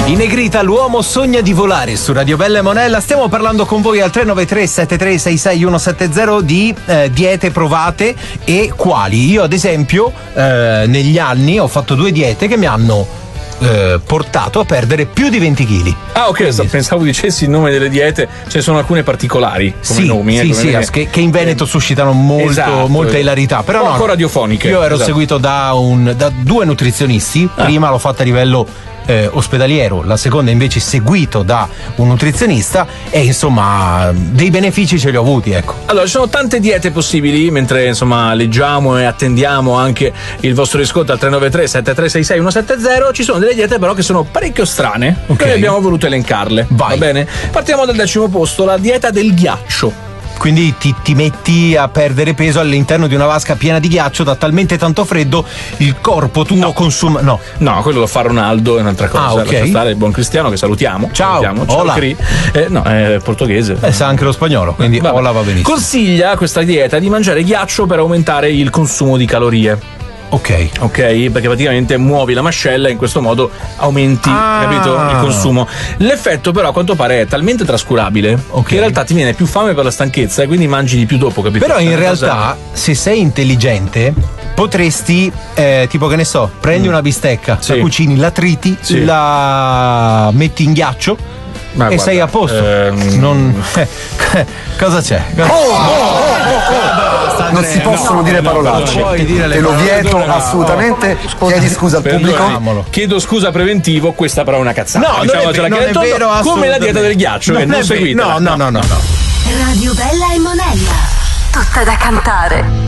In negrita l'uomo sogna di volare su Radio Bella e Monella. Stiamo parlando con voi al 393 7366 170 di diete provate e quali. Io ad esempio negli anni ho fatto 2 diete che mi hanno portato a perdere più di 20 kg. Ah, ok, quindi pensavo dicessi il nome delle diete, ce sono alcune particolari come nomi. Che in Veneto suscitano molta ilarità, però poco radiofoniche. Io ero seguito da 2 nutrizionisti, prima l'ho fatta a livello ospedaliero, la seconda invece seguito da un nutrizionista e insomma dei benefici ce li ho avuti, ecco. Allora, ci sono tante diete possibili, mentre insomma leggiamo e attendiamo anche il vostro riscontro al 393 7366 170. Ci sono delle diete però che sono parecchio strane, noi abbiamo voluto elencarle. Va bene? Partiamo dal 10° posto, la dieta del ghiaccio. Quindi ti metti a perdere peso all'interno di una vasca piena di ghiaccio, da talmente tanto freddo il corpo tuo consuma. No, quello lo fa Ronaldo, è un'altra cosa. Lascia stare il buon Cristiano, che salutiamo. Ciao. Ciao, no, è portoghese. Sa anche lo spagnolo, quindi hola va benissimo. Consiglia questa dieta di mangiare ghiaccio per aumentare il consumo di calorie. Ok, perché praticamente muovi la mascella e in questo modo aumenti, capito, il consumo. L'effetto però a quanto pare è talmente trascurabile che in realtà ti viene più fame per la stanchezza e quindi mangi di più dopo, capito? Però in realtà se sei intelligente potresti tipo, che ne so, prendi una bistecca, la cucini, la triti, la metti in ghiaccio e sei a posto. Cosa c'è? Non si possono dire parolacce, te lo vieto assolutamente. Chiedi scusa al pubblico. Chiedo scusa preventivo, questa però è una cazzata. No, non è vero, come la dieta del ghiaccio, che non seguite. No. Radio Bella e Monella, tutta da cantare.